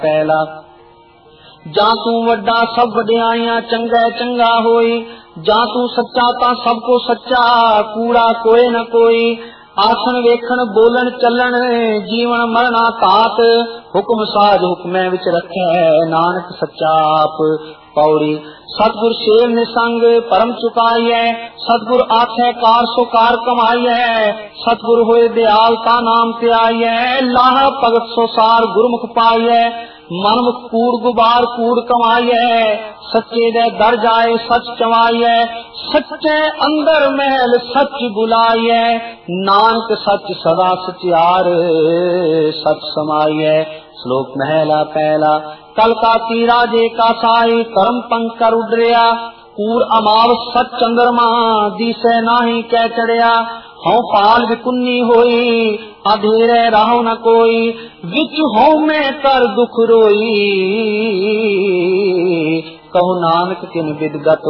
पहला जा तू वड्डा सब वड्याइयां चंगा चंगा होई, जा तू सच्चा ता सबको सच्चा, कूड़ा कोई न कोई। आसन वेखण बोलन चलन जीवन मरना घात, हुक्म साज हुक्मै विच रखे नानक सच्चा आप। पौड़ी सतगुर शेर निसंग परम चुकाइए, सतगुर आखे कार सो कार कमाइए, सतगुर होए दयाल ता नाम ते आइए, लाह भगत सो सार गुरमुख पाइए। मनमुख कूड़ गुबार कूड़ कमाइए, सच्चे दे दर जाए सच चवाइए, सच्चे अंदर महल सच बुलाइए, नानक सच सदा सचियार सच समाइए। श्लोक महला पहला कल का की राजे का साई, कर्म पंकर उडरिया, कूड़ अमाव सच चंद्रमा, दिसे नाही कह चढ़िया। हूँ पाल विकुन्नी होई, अधेरे राहो न कोई, विच हूँ में कर दुख रोई, कहु नानक किन विदगत